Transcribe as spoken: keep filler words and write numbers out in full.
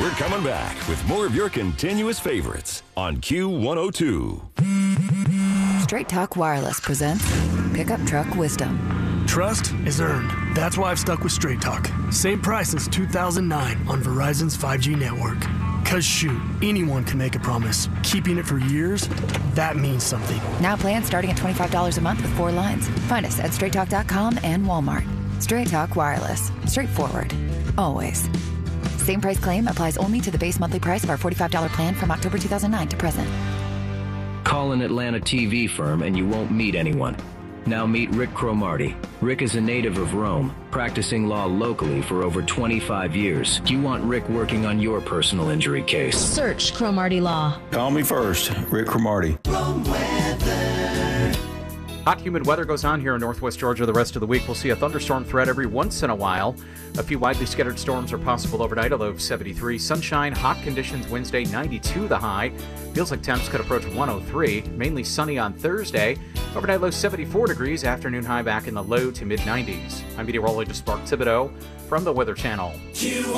We're coming back with more of your continuous favorites on Q one oh two. Straight Talk Wireless presents Pickup Truck Wisdom. Trust is earned. That's why I've stuck with Straight Talk. Same price since two thousand nine on Verizon's five G network. Cause shoot, anyone can make a promise. Keeping it for years, that means something. Now plans starting at twenty-five dollars a month with four lines. Find us at straight talk dot com and Walmart. Straight Talk Wireless. Straightforward. Always. Same price claim applies only to the base monthly price of our forty-five dollars plan from October two thousand nine to present. Call an Atlanta T V firm and you won't meet anyone. Now meet Rick Cromartie. Rick is a native of Rome, practicing law locally for over twenty-five years. Do you want Rick working on your personal injury case? Search Cromartie Law. Call me first, Rick Cromartie. Rome weather. Hot, humid weather goes on here in northwest Georgia the rest of the week. We'll see a thunderstorm threat every once in a while. A few widely scattered storms are possible overnight, a low of seventy-three. Sunshine, hot conditions Wednesday, ninety-two the high. Feels like temps could approach one oh three. Mainly sunny on Thursday. Overnight low seventy-four degrees, afternoon high back in the low to mid nineties. I'm meteorologist Mark Thibodeau from the Weather Channel.